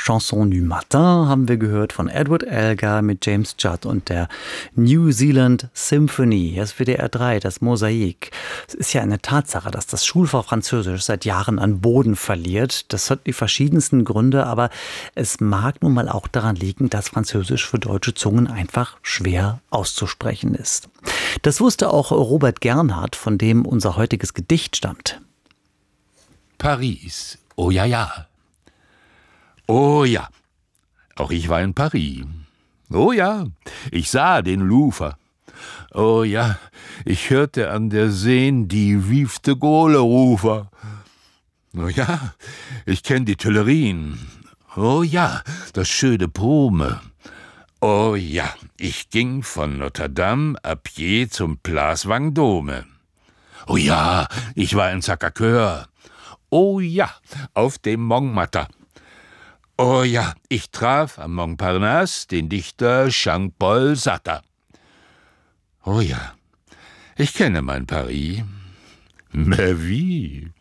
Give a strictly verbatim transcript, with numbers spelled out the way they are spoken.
Chanson du Matin haben wir gehört von Edward Elgar mit James Judd und der New Zealand Symphony. Das ist W D R drei, das Mosaik. Es ist ja eine Tatsache, dass das Schulfach Französisch seit Jahren an Boden verliert. Das hat die verschiedensten Gründe, aber es mag nun mal auch daran liegen, dass Französisch für deutsche Zungen einfach schwer auszusprechen ist. Das wusste auch Robert Gernhardt, von dem unser heutiges Gedicht stammt. Paris, oh ja, ja. Oh ja, auch ich war in Paris. Oh ja, ich sah den Louvre. Oh ja, ich hörte an der Seine die Vive de Gaulle rufer. Oh ja, ich kenn die Tuilerien. Oh ja, das schöne Brome. Oh ja, ich ging von Notre Dame à pied zum Place Vendôme. Oh ja, ich war in Sacré-Cœur. Oh ja, auf dem Montmartre. Oh ja, ich traf am Montparnasse den Dichter Jean-Paul Sartre. Oh ja, ich kenne mein Paris. Mais wie?